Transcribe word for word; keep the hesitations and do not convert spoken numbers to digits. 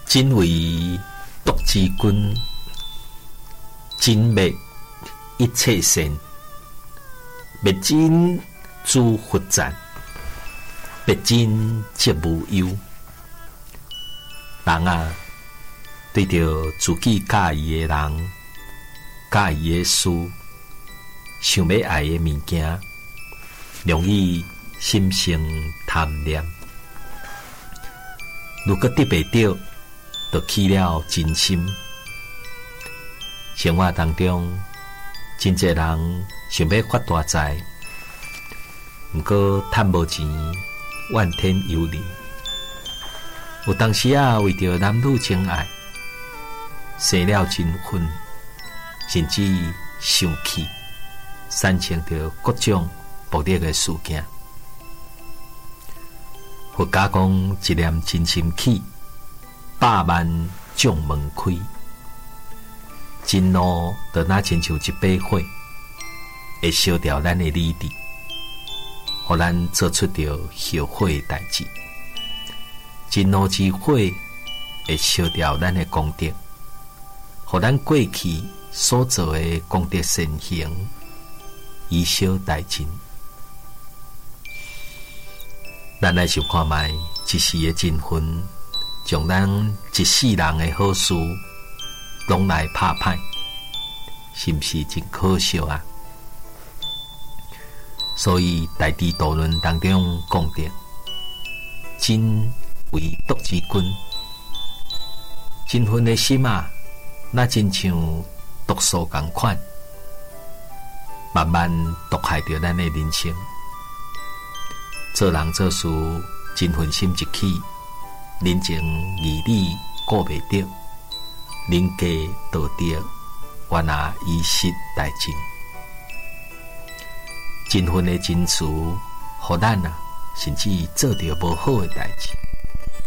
真为毒之君，真灭一切善，灭真诸佛赞，灭真皆无忧。人啊，对着自己喜意的人、喜意的事、想要爱的物件，容易心生贪念。如果得袂到，就起了真心。生活当中，真侪人想要发大财，毋过趁无钱，怨天尤人。有当时啊，为着男女情爱，生了真愤，甚至生气，产生着各种暴力的事件。佛家讲，一念真心起，百万众门开。真怒就那亲像一把火，会烧掉咱的理智，互咱做出着后悔的代志。真怒之火会烧掉咱的功德，互咱过去所做的功德善行以消殆尽。咱来想看卖，一时的振奋，将咱一世人的好事拢来拍歹，是毋是真可笑啊？所以《大智度论》当中讲着，真为毒之君，振奋的心啊，那真像毒素同款，慢慢毒害着咱的人生。做人做事，振奋心一起，人情义理顾袂着，人家道德原来遗失殆尽。振奋的真词，互咱啊，甚至做着无好的代志。